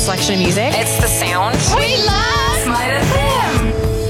selection of music. It's the sound. We love Smile FM.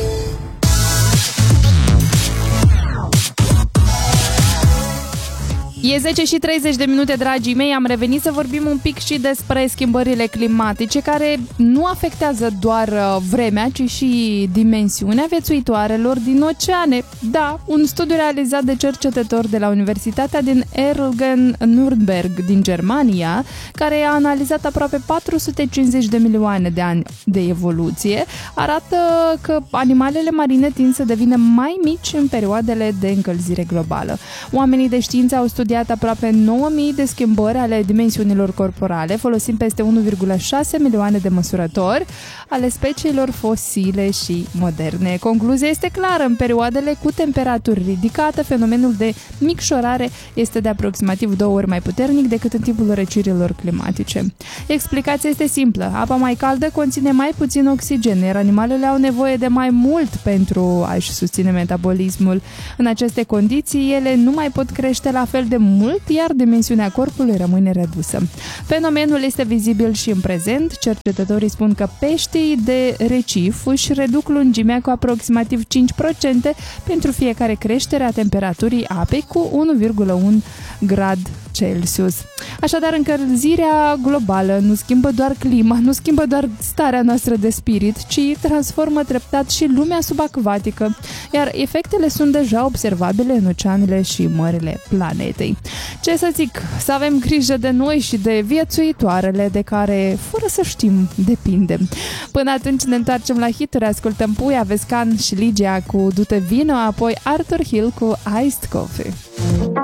E 10 și 30 de minute, dragii mei, am revenit să vorbim un pic și despre schimbările climatice, care nu afectează doar vremea, ci și dimensiunea viețuitoarelor din oceane. Da, un studiu realizat de cercetători de la Universitatea din Erlangen-Nürnberg din Germania, care a analizat aproape 450 de milioane de ani de evoluție, arată că animalele marine tind să devină mai mici în perioadele de încălzire globală. Oamenii de știință au studiat aproape 9000 de schimbări ale dimensiunilor corporale, folosind peste 1,6 milioane de măsurători ale speciilor fosile și moderne. Concluzia este clară: în perioadele cu temperaturi ridicate, fenomenul de micșorare este de aproximativ 2 ori mai puternic decât în timpul răcirilor climatice. Explicația este simplă: apa mai caldă conține mai puțin oxigen, iar animalele au nevoie de mai mult pentru a-și susține metabolismul. În aceste condiții, ele nu mai pot crește la fel de mult, iar dimensiunea corpului rămâne redusă. Fenomenul este vizibil și în prezent. Cercetătorii spun că peștii de recif își reduc lungimea cu aproximativ 5% pentru fiecare creștere a temperaturii apei cu 1,1 grad Celsius. Așadar, încălzirea globală nu schimbă doar clima, nu schimbă doar starea noastră de spirit, ci transformă treptat și lumea subacvatică, iar efectele sunt deja observabile în oceanele și mările planetei. Ce să zic, să avem grijă de noi și de viețuitoarele de care, fără să știm, depindem. Până atunci ne întoarcem la hituri, ascultăm Puia, Vescan și Ligia cu Du-te vino, apoi Arthur Hill cu Iced Coffee.